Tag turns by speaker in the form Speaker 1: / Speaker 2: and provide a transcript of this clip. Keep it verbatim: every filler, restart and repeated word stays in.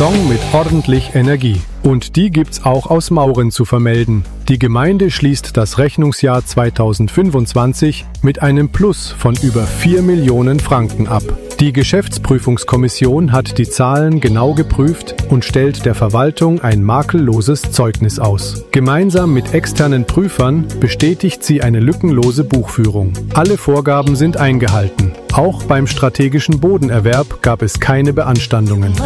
Speaker 1: Song mit ordentlich Energie. Und die gibt's auch aus Mauren zu vermelden. Die Gemeinde schließt das Rechnungsjahr zweitausendfünfundzwanzig mit einem Plus von über vier Millionen Franken ab. Die Geschäftsprüfungskommission hat die Zahlen genau geprüft und stellt der Verwaltung ein makelloses Zeugnis aus. Gemeinsam mit externen Prüfern bestätigt sie eine lückenlose Buchführung. Alle Vorgaben sind eingehalten. Auch beim strategischen Bodenerwerb gab es keine Beanstandungen.